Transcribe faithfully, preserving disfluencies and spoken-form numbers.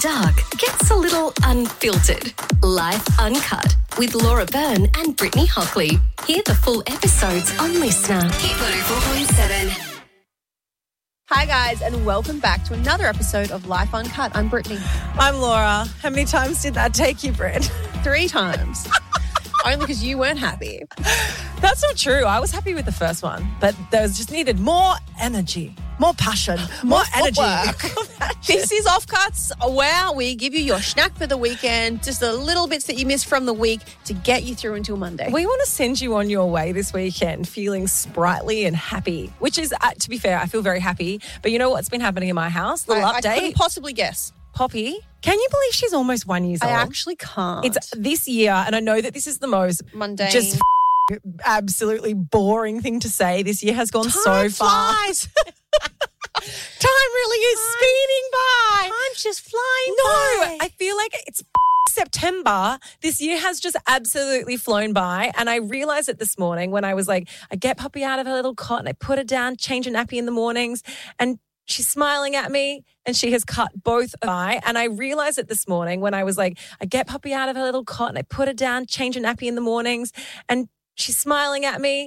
dark gets a little unfiltered. Life Uncut with Laura Byrne and Brittany Hockley. Hear the full episodes on Listener. Hit one oh four point seven. Hi guys, and welcome back to another episode of Life Uncut. I'm Brittany. I'm Laura. How many times did that take you, Britt? Three times. Only because you weren't happy. That's not true. I was happy with the first one, but there was just needed more energy, more passion, more, more energy. This is Offcuts, where we give you your snack for the weekend, just the little bits that you missed from the week to get you through until Monday. We want to send you on your way this weekend feeling sprightly and happy, which is, uh, to be fair, I feel very happy. But you know what's been happening in my house? Little I, update. I couldn't possibly guess. Poppy, can you believe she's almost one years I old? I actually can't. It's this year, and I know that this is the most mundane, just f- absolutely boring thing to say. This year has gone Time so far. flies. Time really is Time, speeding by. Time's just flying no, by. I feel like it's f- September. This year has just absolutely flown by. And I realized it this morning when I was like, I get Poppy out of her little cot and I put her down, change her nappy in the mornings, and she's smiling at me and she has cut both eye. And I realized it this morning when I was like, I get Poppy out of her little cot and I put her down, change her nappy in the mornings, and she's smiling at me.